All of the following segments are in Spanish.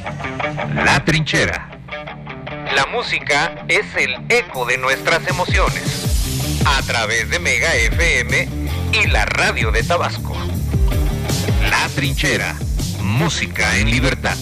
La Trinchera. La música es el eco de nuestras emociones. A través de Mega FM y la radio de Tabasco. La Trinchera. Música en libertad.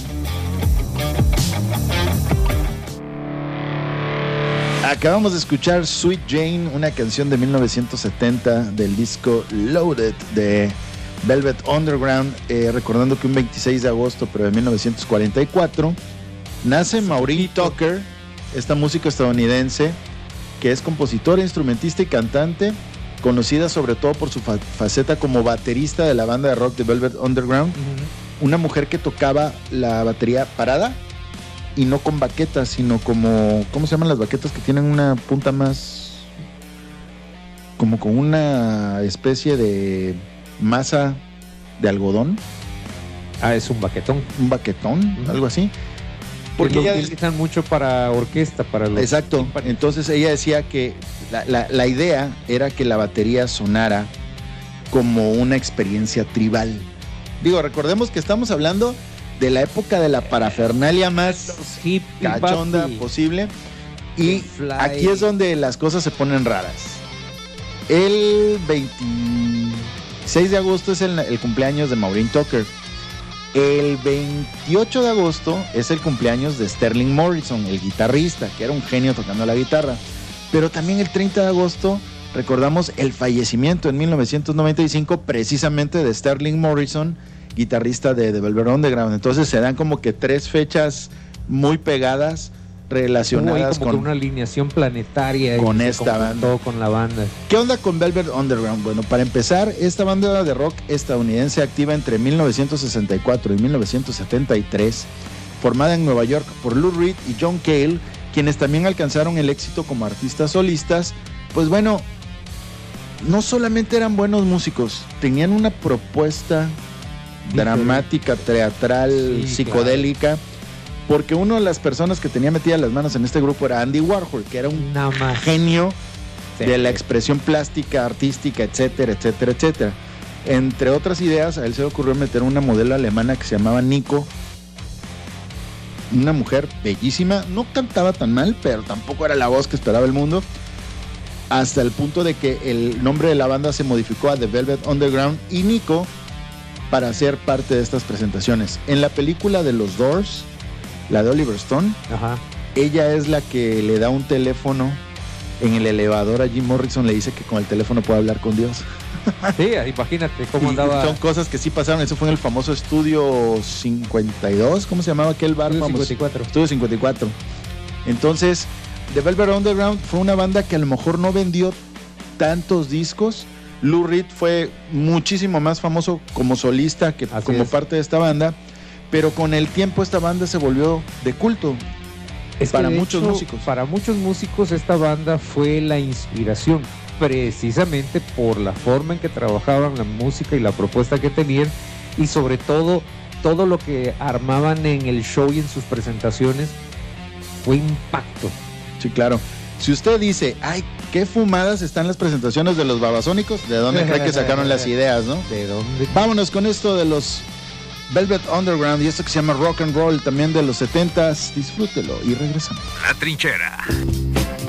Acabamos de escuchar Sweet Jane, una canción de 1970 del disco Loaded de Velvet Underground, recordando que un 26 de agosto pero de 1944 nace Maureen Tucker, esta música estadounidense que es compositora, instrumentista y cantante, conocida sobre todo por su faceta como baterista de la banda de rock de Velvet Underground. Una mujer que tocaba la batería parada y no con baquetas, sino como, ¿cómo se llaman las baquetas que tienen una punta más? Como con una especie de masa de algodón. Es un baquetón. Un baquetón, algo así. Porque ella utilizan mucho para orquesta, para los... Exacto. tímpanos. Entonces ella decía que la idea era que la batería sonara como una experiencia tribal. Digo, recordemos que estamos hablando de la época de la parafernalia más cachonda posible. Y aquí es donde las cosas se ponen raras. El 26 de agosto es el cumpleaños de Maureen Tucker. El 28 de agosto es el cumpleaños de Sterling Morrison, el guitarrista, que era un genio tocando la guitarra. Pero también el 30 de agosto recordamos el fallecimiento en 1995 precisamente de Sterling Morrison, guitarrista de The Velvet Underground. Entonces se dan como que tres fechas muy pegadas relacionadas como con una alineación planetaria con esta banda. Con la banda. ¿Qué onda con Velvet Underground? Bueno, para empezar, esta banda de rock estadounidense activa entre 1964 y 1973, formada en Nueva York por Lou Reed y John Cale, quienes también alcanzaron el éxito como artistas solistas. Pues bueno, no solamente eran buenos músicos, tenían una propuesta dramática, teatral, psicodélica, claro. Porque una de las personas que tenía metidas las manos en este grupo era Andy Warhol, que era un genio de la expresión plástica, artística, etcétera, etcétera, etcétera. Entre otras ideas, a él se le ocurrió meter una modelo alemana que se llamaba Nico, una mujer bellísima, no cantaba tan mal, pero tampoco era la voz que esperaba el mundo, hasta el punto de que el nombre de la banda se modificó a The Velvet Underground y Nico para ser parte de estas presentaciones. En la película de los Doors, la de Oliver Stone, ella es la que le da un teléfono en el elevador a Jim Morrison, le dice que con el teléfono puede hablar con Dios. Sí, imagínate cómo andaba. Son cosas que sí pasaron. Eso fue en el famoso Estudio 52, ¿cómo se llamaba aquel bar? Estudio 54. Estudio 54. Entonces, The Velvet Underground fue una banda que a lo mejor no vendió tantos discos. Lou Reed fue muchísimo más famoso como solista que como parte de esta banda, pero con el tiempo esta banda se volvió de culto para muchos músicos. Para muchos músicos esta banda fue la inspiración, precisamente por la forma en que trabajaban la música y la propuesta que tenían, y sobre todo lo que armaban en el show y en sus presentaciones fue impacto. Sí, claro. Si usted dice, ay, qué fumadas están las presentaciones de los Babasónicos, ¿de dónde cree que sacaron las ideas, no? ¿De dónde? Vámonos con esto de los Velvet Underground y esto que se llama Rock and Roll, también de los 70s. Disfrútelo y regresamos. La Trinchera.